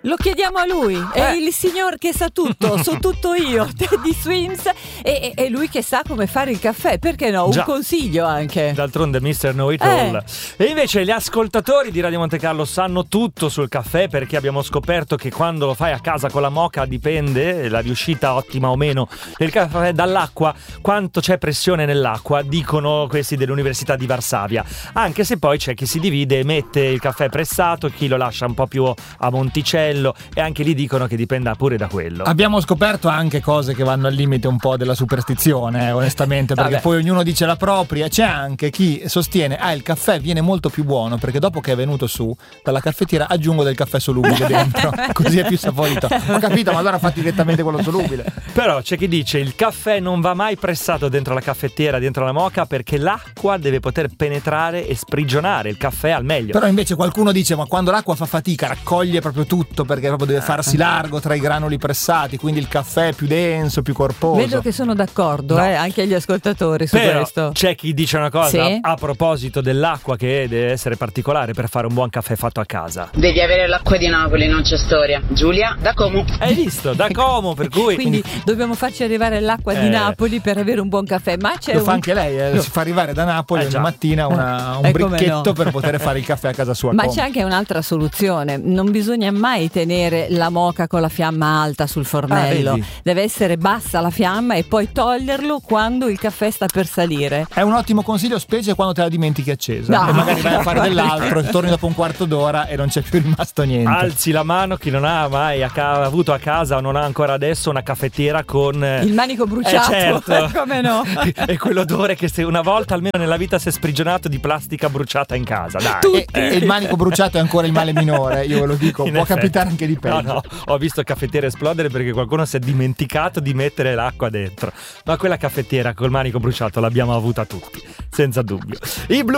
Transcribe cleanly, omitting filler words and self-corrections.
Lo chiediamo a lui, è il signor che sa tutto, so tutto io, Teddy Swims, e lui che sa come fare il caffè, perché no? Un consiglio anche. D'altronde Mr. Know It All. E invece gli ascoltatori di Radio Monte Carlo sanno tutto sul caffè, perché abbiamo scoperto che quando lo fai a casa con la moka dipende la riuscita ottima o meno del caffè dall'acqua, quanto c'è pressione nell'acqua, dicono questi dell'Università di Varsavia, anche se poi c'è chi si divide e mette il caffè pressato, chi lo lascia un po' più a monticello, e anche lì dicono che dipenda pure da quello. Abbiamo scoperto anche cose che vanno al limite un po' della superstizione, onestamente, perché poi ognuno dice la propria. C'è anche chi sostiene il caffè viene molto più buono perché dopo che è venuto su dalla caffettiera aggiungo del caffè solubile dentro, così è più saporito. Ho capito, ma allora fatti direttamente quello solubile. Però c'è chi dice il caffè non va mai pressato dentro la caffettiera, dentro la moka, perché l'acqua deve poter penetrare e sprigionare il caffè al meglio. Però invece qualcuno dice ma quando l'acqua fa fatica raccoglie proprio tutto, perché proprio deve farsi largo tra i granuli pressati, quindi il caffè è più denso, più corposo. Vedo che sono d'accordo, anche gli ascoltatori su questo. C'è chi dice una cosa a proposito dell'acqua, che deve essere particolare per fare un buon caffè fatto a casa. Devi avere l'acqua di Napoli, non c'è storia. Giulia, da Como. Hai visto? Da Como, per cui quindi dobbiamo farci arrivare l'acqua di Napoli per avere un buon caffè. Ma c'è fa anche lei, si fa arrivare da Napoli ogni mattina un bricchetto per poter fare il caffè a casa sua. Ma c'è anche un'altra soluzione: non bisogna mai tenere la moka con la fiamma alta sul fornello, deve essere bassa la fiamma e poi toglierlo quando il caffè sta per salire. È un ottimo consiglio, specie quando te la dimentichi accesa e magari vai a fare dell'altro e torni dopo un quarto d'ora e non c'è più rimasto niente. Alzi la mano chi non ha mai avuto a casa o non ha ancora adesso una caffettiera con il manico bruciato. Certo. Come no? E quell'odore che se una volta almeno nella vita si è sprigionato di plastica bruciata in casa, dai. E il manico bruciato è ancora il male minore, io ve lo dico, può capitare anche di peggio. No, ho visto caffettiere esplodere perché qualcuno si è dimenticato di mettere l'acqua dentro, ma quella caffettiera col manico bruciato l'abbiamo avuta tutti, senza dubbio. I Blue